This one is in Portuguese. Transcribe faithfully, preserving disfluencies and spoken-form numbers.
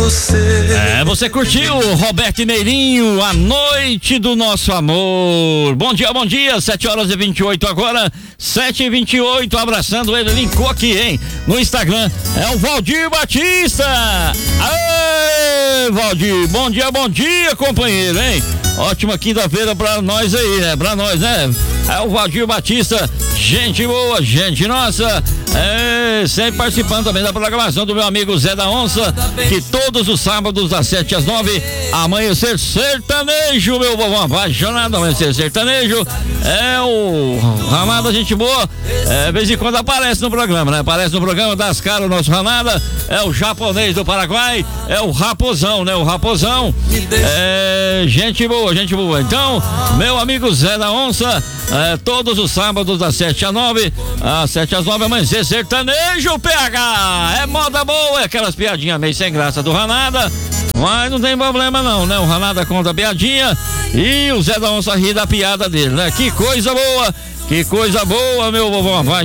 você. É, você curtiu Roberto Neirinho, A Noite do Nosso Amor. Bom dia, bom dia, sete horas e vinte e oito agora, sete e vinte e oito, abraçando ele, linkou aqui, hein, no Instagram, é o Valdir Batista. Aê, Valdir, bom dia, bom dia, companheiro, hein? Ótima quinta-feira pra nós aí, né? Pra nós, né? É o Valdir Batista, gente boa, gente nossa. É, sempre participando também da programação do meu amigo Zé da Onça, que todos os sábados das sete às nove, Amanhecer Sertanejo, meu vovô apaixonado, Amanhecer Sertanejo. É o Ramada, gente boa. É, de vez em quando aparece no programa, né? Aparece no programa, das caras o nosso Ramada. É o japonês do Paraguai, é o Raposão, né? O Raposão. É, gente boa, gente boa. Então, meu amigo Zé da Onça, é, todos os sábados das sete às nove, às sete às nove, Amanhecer Sertanejo, P H. É moda boa, é aquelas piadinhas meio sem graça do Ranada, mas não tem problema não, né? O Ranada conta a piadinha e o Zé da Onça ri da piada dele, né? Que coisa boa, que coisa boa, meu vovô.